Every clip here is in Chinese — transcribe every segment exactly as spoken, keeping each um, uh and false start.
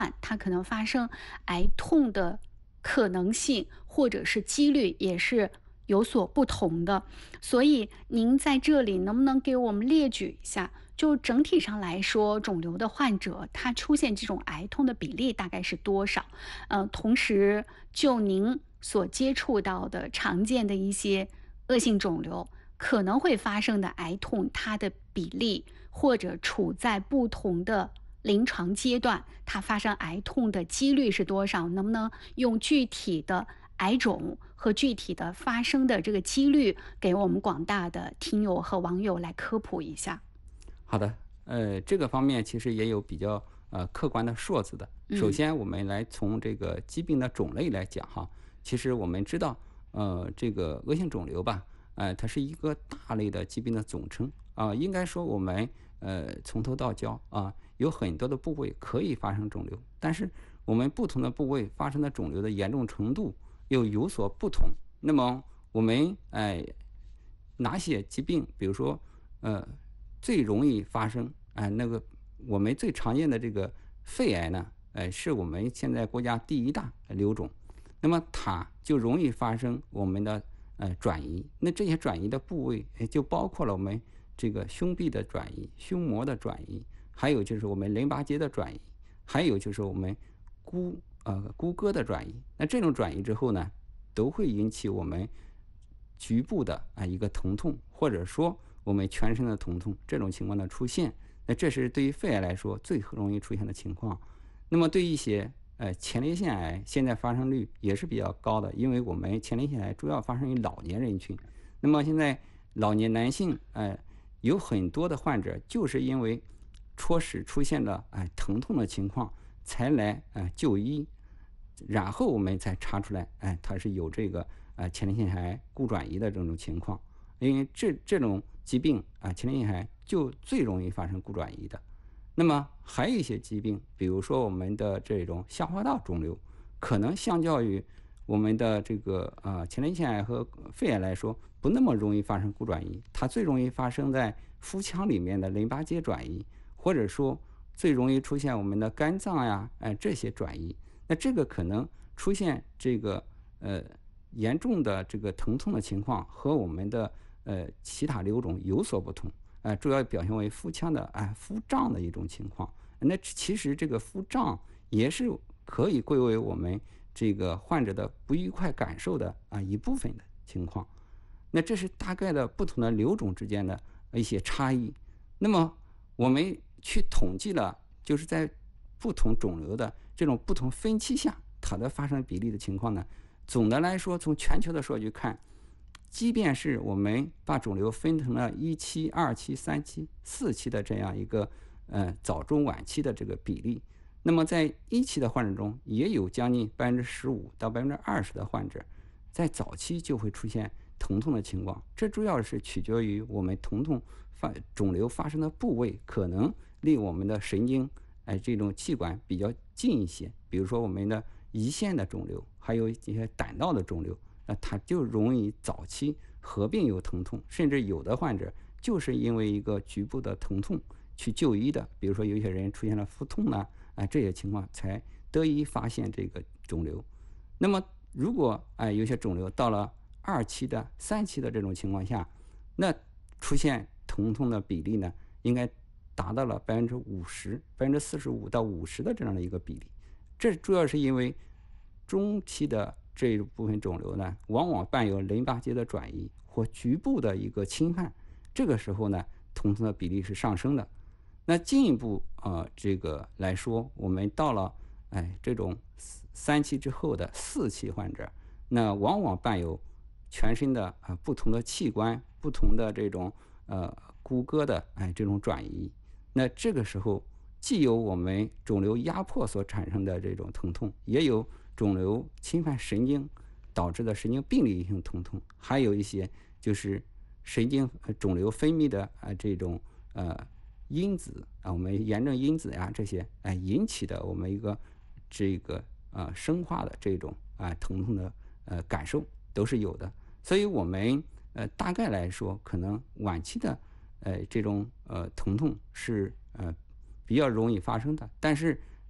它可能发生癌痛的可能性或者是几率也是有所不同的。所以您在这里能不能给我们列举一下，就整体上来说，肿瘤的患者他出现这种癌痛的比例大概是多少？呃，同时就您所接触到的常见的一些恶性肿瘤可能会发生的癌痛，它的比例或者处在不同的临床阶段，它发生癌痛的几率是多少？能不能用具体的癌种和具体的发生的这个几率，给我们广大的听友和网友来科普一下？ 好的，呃，这个方面其实也有比较呃客观的数字的。首嗯先，我们来从这个疾病的种类来讲哈，其实我们知道，呃，这个恶性肿瘤吧，呃，它是一个大类的疾病的总称啊、应该说我们呃从头到脚啊，有很多的部位可以发生肿瘤，但是我们不同的部位发生的肿瘤的严重程度又有所不同。那么我们哎、哪些疾病，比如说呃最容易发生哎、那个我们最常见的这个肺癌呢，呃是我们现在国家第一大瘤种，那么它就容易发生我们的呃转移。那这些转移的部位，哎就包括了我们这个胸壁的转移、胸膜的转移，还有就是我们淋巴结的转移，还有就是我们骨呃骨骼的转移。那这种转移之后呢，都会引起我们局部的啊一个疼痛，或者说我们全身的疼痛这种情况的出现。那这是对于肺癌来说最容易出现的情况。那么对一些呃前列腺癌，现在发生率也是比较高的，因为我们前列腺癌主要发生于老年人群。那么现在老年男性，呃，有很多的患者就是因为初始出现了哎、疼痛的情况，才来呃就医，然后我们才查出来，哎，他是有这个呃前列腺癌骨转移的这种情况。因为这这种疾病啊，前列腺癌就最容易发生骨转移的。那么还有一些疾病，比如说我们的这种下滑道肿瘤，可能相较于我们的这个呃前列腺癌和肺癌来说，不那么容易发生骨转移，它最容易发生在腹腔里面的淋巴结转移，或者说最容易出现我们的肝脏呀，哎这些转移。那这个可能出现这个呃严重的这个疼痛的情况和我们的呃其他瘤种有所不同。呃，主要表现为腹腔的哎、腹胀的一种情况。那其实这个腹胀也是可以归为我们这个患者的不愉快感受的啊一部分的情况。那这是大概的不同的瘤种之间的一些差异。那么我们去统计了，就是在不同肿瘤的这种不同分期下，它的发生比例的情况呢，总的来说，从全球的数据看，即便是我们把肿瘤分成了一期、二期、三期、四期的这样一个呃早中晚期的这个比例，那么在一期的患者中，也有将近百分之十五到百分之二十的患者在早期就会出现疼痛的情况。这主要是取决于我们疼痛发肿瘤发生的部位可能离我们的神经哎这种器官比较近一些，比如说我们的胰腺的肿瘤，还有一些胆道的肿瘤。那它就容易早期合并有疼痛，甚至有的患者就是因为一个局部的疼痛去就医的，比如说有些人出现了腹痛呢，啊，这些情况才得以发现这个肿瘤。那么如果哎有些肿瘤到了二期的、三期的这种情况下，那出现疼痛的比例呢，应该达到了百分之五十、百分之四十五到五十的这样的一个比例。这主要是因为中期的这一部分肿瘤呢，往往伴有淋巴结的转移或局部的一个侵犯，这个时候呢，疼痛的比例是上升的。那进一步呃，这个来说，我们到了哎这种三期之后的四期患者，那往往伴有全身的啊、呃、不同的器官、不同的这种呃骨骼的哎这种转移。那这个时候，既有我们肿瘤压迫所产生的这种疼痛，也有肿瘤侵犯神经导致的神经病理性疼痛，还有一些就是神经肿瘤分泌的啊这种呃因子啊，我们炎症因子呀这些哎引起的我们一个这个呃生化的这种啊疼痛的呃感受都是有的。所以我们呃大概来说，可能晚期的呃这种呃疼痛是呃比较容易发生的，但是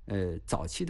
呃早期的。